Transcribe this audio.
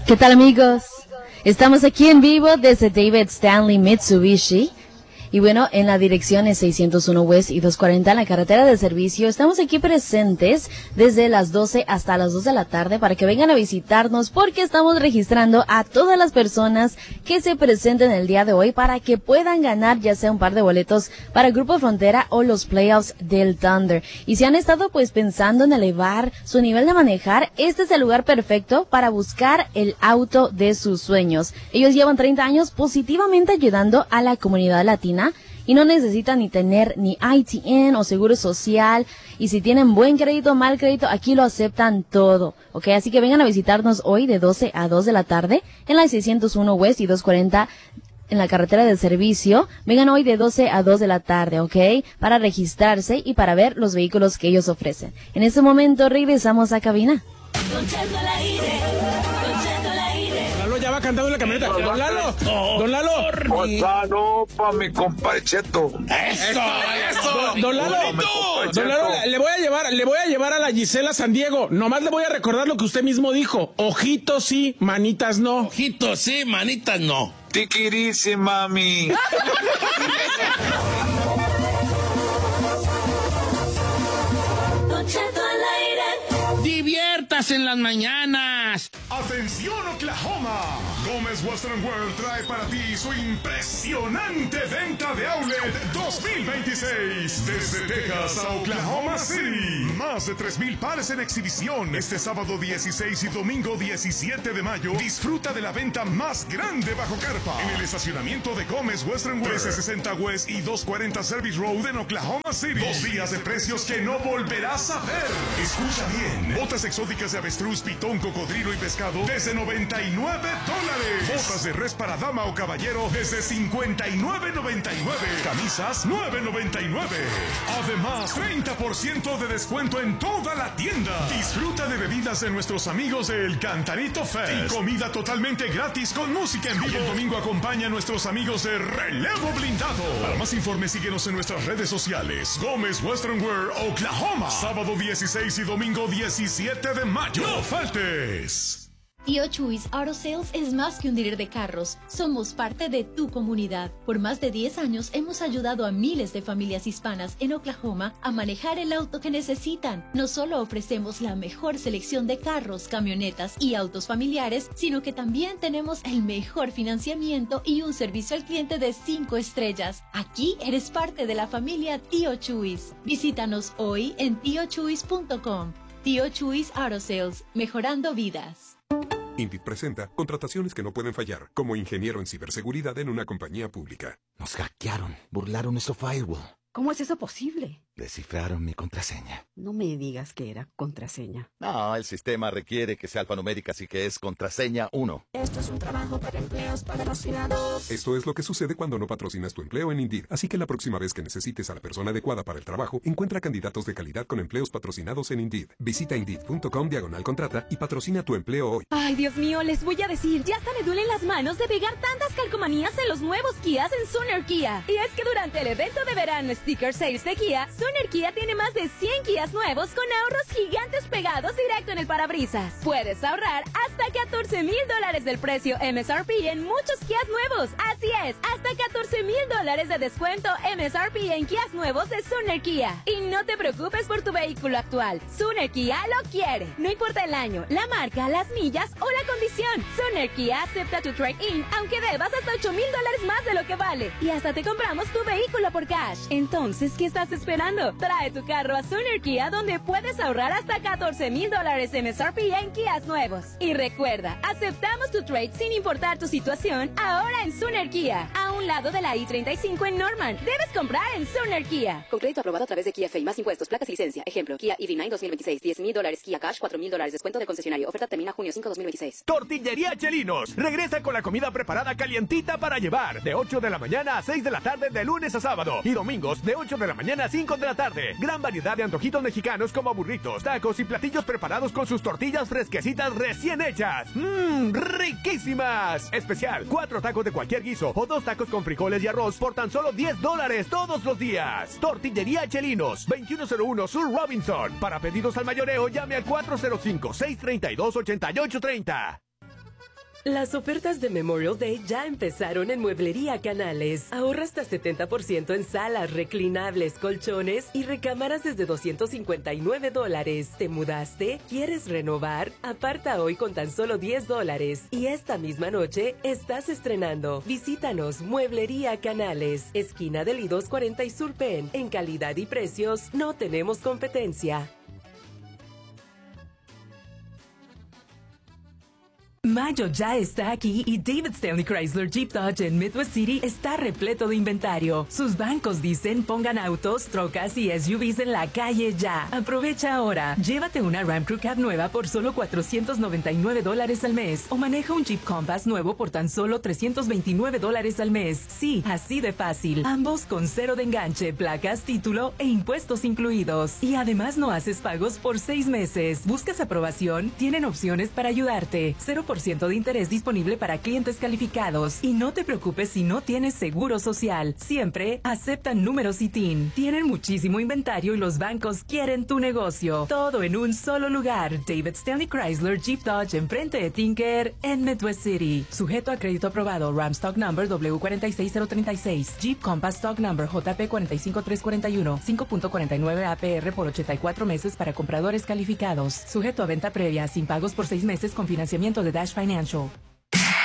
¿Qué tal, amigos? Estamos aquí en vivo desde David Stanley Mitsubishi. Y bueno, en la dirección es 601 West y 240 en la carretera de servicio. Estamos aquí presentes desde las 12 hasta las 2 de la tarde para que vengan a visitarnos, porque estamos registrando a todas las personas que se presenten el día de hoy para que puedan ganar ya sea un par de boletos para el Grupo Frontera o los playoffs del Thunder. Y si han estado pues pensando en elevar su nivel de manejar, este es el lugar perfecto para buscar el auto de sus sueños. Ellos llevan 30 años positivamente ayudando a la comunidad latina y no necesitan ni tener ni ITN o seguro social, y si tienen buen crédito o mal crédito, aquí lo aceptan todo, ¿ok? Así que vengan a visitarnos hoy de 12 a 2 de la tarde en la 601 West y 240 en la carretera de servicio. Vengan hoy de 12 a 2 de la tarde, ¿ok? Para registrarse y para ver los vehículos que ellos ofrecen. En este momento regresamos a cabina. Lalo ya va cantando en la camioneta. Don Lalo, Don Lalo. No, pa' mi compadre Cheto. Eso. Don Lalo, le voy a llevar a la Gisela San Diego. Nomás le voy a recordar lo que usted mismo dijo. Ojitos sí, manitas no. Ojitos sí, manitas no. Tiquirisi, mami. Diviértase en las mañanas. ¡Atención, Oklahoma! Gómez Western World trae para ti su impresionante venta de Outlet 2026. Desde Texas a Oklahoma City. Más de 3,000 pares en exhibición. Este sábado 16 y domingo 17 de mayo. Disfruta de la venta más grande bajo carpa. En el estacionamiento de Gómez Western World. 1360 West y 240 Service Road en Oklahoma City. 2 días de precios que no volverás a ver. Escucha bien. Botas exóticas de avestruz, pitón, cocodrilo y pescado desde $99. Botas de res para dama o caballero desde $59.99. Camisas $9.99. Además, 30% de descuento en toda la tienda. Disfruta de bebidas de nuestros amigos del Cantarito Fest. Y comida totalmente gratis con música en vivo. Y el domingo acompaña a nuestros amigos de Relevo Blindado. Para más informes, síguenos en nuestras redes sociales. Gómez Western Wear, Oklahoma. Sábado 16 y domingo 17 de mayo. ¡No faltes! Tío Chuys Auto Sales es más que un dealer de carros. Somos parte de tu comunidad. Por más de 10 años hemos ayudado a miles de familias hispanas en Oklahoma a manejar el auto que necesitan. No solo ofrecemos la mejor selección de carros, camionetas y autos familiares, sino que también tenemos el mejor financiamiento y un servicio al cliente de 5 estrellas. Aquí eres parte de la familia Tío Chuys. Visítanos hoy en tiochuys.com. Tío Chuys Auto Sales, mejorando vidas. Indeed presenta contrataciones que no pueden fallar, como ingeniero en ciberseguridad en una compañía pública. Nos hackearon, burlaron nuestro firewall. ¿Cómo es eso posible? Descifraron mi contraseña. No me digas que era contraseña. No, el sistema requiere que sea alfanumérica, así que es contraseña 1. Esto es un trabajo para empleos patrocinados. Esto es lo que sucede cuando no patrocinas tu empleo en Indeed. Así que la próxima vez que necesites a la persona adecuada para el trabajo, encuentra candidatos de calidad con empleos patrocinados en Indeed. Visita Indeed.com/contrata y patrocina tu empleo hoy. Ay, Dios mío, les voy a decir, ya hasta me duelen las manos de pegar tantas calcomanías en los nuevos Kias en Sooner Kia. Y es que durante el evento de verano Sticker Sales de Kia, Sooner Kia tiene más de 100 Kias nuevos con ahorros gigantes pegados directo en el parabrisas. Puedes ahorrar hasta $14,000 del precio MSRP en muchos Kias nuevos. Así es, hasta $14,000 de descuento MSRP en Kias nuevos de Sooner Kia. Y no te preocupes por tu vehículo actual. Sooner Kia lo quiere. No importa el año, la marca, las millas o la condición. Sooner Kia acepta tu trade-in, aunque debas hasta $8,000 más de lo que vale. Y hasta te compramos tu vehículo por cash. Entonces, ¿qué estás esperando? Trae tu carro a Sooner Kia, donde puedes ahorrar hasta $14,000 MSRP en Kias nuevos. Y recuerda, aceptamos tu trade sin importar tu situación, ahora en Sooner Kia, a un lado de la I-35 en Norman. Debes comprar en Sooner Kia. Con crédito aprobado a través de Kia Fay, más impuestos, placas y licencia. Ejemplo, Kia EV9 2026, $10,000, Kia Cash, $4,000, descuento del concesionario. Oferta termina junio 5, 2026. Tortillería Chelinos. Regresa con la comida preparada calientita para llevar. De 8 de la mañana a 6 de la tarde de lunes a sábado. Y domingos de 8 de la mañana a 5 de la tarde. Gran variedad de antojitos mexicanos como burritos, tacos y platillos preparados con sus tortillas fresquecitas recién hechas. ¡Riquísimas! Especial, 4 tacos de cualquier guiso o 2 tacos con frijoles y arroz por tan solo $10 todos los días. Tortillería Chelinos, 2101 Sur Robinson. Para pedidos al mayoreo, llame al 405-632-8830. Las ofertas de Memorial Day ya empezaron en Mueblería Canales. Ahorra hasta 70% en salas, reclinables, colchones y recámaras desde $259. ¿Te mudaste? ¿Quieres renovar? Aparta hoy con tan solo $10. Y esta misma noche estás estrenando. Visítanos, Mueblería Canales, esquina del I-240 y Sur Penn. En calidad y precios no tenemos competencia. Mayo ya está aquí y David Stanley Chrysler Jeep Dodge en Midwest City está repleto de inventario. Sus bancos dicen pongan autos, trocas y SUVs en la calle ya. Aprovecha ahora. Llévate una Ram Crew Cab nueva por solo $499 al mes o maneja un Jeep Compass nuevo por tan solo $329 al mes. Sí, así de fácil. Ambos con cero de enganche, placas, título e impuestos incluidos. Y además no haces pagos por 6 meses. ¿Buscas aprobación? Tienen opciones para ayudarte. 0% de interés disponible para clientes calificados. Y no te preocupes si no tienes seguro social. Siempre aceptan números ITIN. Tienen muchísimo inventario y los bancos quieren tu negocio. Todo en un solo lugar. David Stanley Chrysler Jeep Dodge enfrente de Tinker en Midwest City. Sujeto a crédito aprobado. Ram Stock Number W46036. Jeep Compass Stock Number JP45341. 5.49 APR por 84 meses para compradores calificados. Sujeto a venta previa sin pagos por 6 meses con financiamiento de Dash Financial.